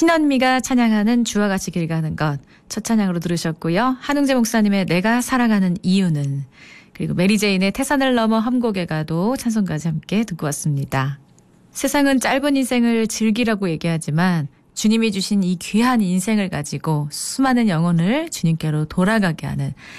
신현미가 찬양하는 주와 같이 길 가는 것 첫 찬양으로 들으셨고요. 한웅재 목사님의 내가 사랑하는 이유는, 그리고 메리제인의 태산을 넘어 험곡에 가도 찬송까지 함께 듣고 왔습니다. 세상은 짧은 인생을 즐기라고 얘기하지만 주님이 주신 이 귀한 인생을 가지고 수많은 영혼을 주님께로 돌아가게 하는